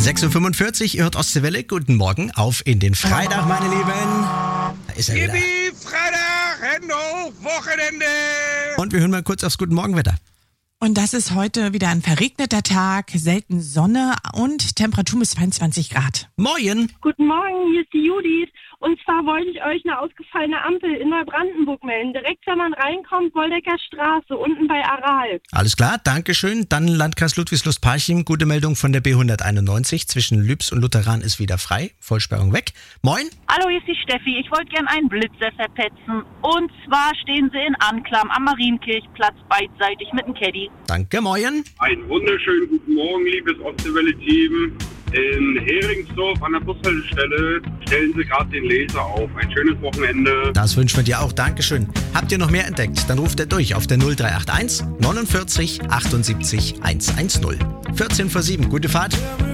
6.45 Uhr, ihr hört Ostseewelle. Guten Morgen auf in den Freitag, meine Lieben. Da ist er wieder. Yippie, Freitag, Hände hoch, Wochenende. Und wir hören mal kurz aufs Guten Morgenwetter. Und das ist heute wieder ein verregneter Tag, selten Sonne und Temperatur bis 22 Grad. Moin. Guten Morgen, hier ist die Judith. Und zwar wollte ich euch eine ausgefallene Ampel in Neubrandenburg melden. Direkt, wenn man reinkommt, Woldecker Straße, unten bei Aral. Alles klar, Dankeschön. Dann Landkreis Ludwigslust-Parchim. Gute Meldung von der B191. Zwischen Lübs und Lutheran ist wieder frei. Vollsperrung weg. Moin. Hallo, hier ist die Steffi. Ich wollte gern einen Blitzer verpetzen. Und zwar stehen sie in Anklam am Marienkirchplatz beidseitig mit dem Caddy. Danke, moin. Einen wunderschönen guten Morgen, liebes Ostseewelle-Team. In Heringsdorf an der Bushaltestelle stellen Sie gerade den Laser auf. Ein schönes Wochenende. Das wünschen wir dir auch. Dankeschön. Habt ihr noch mehr entdeckt? Dann ruft er durch auf der 0381 49 78 110. 14 vor 7. Gute Fahrt.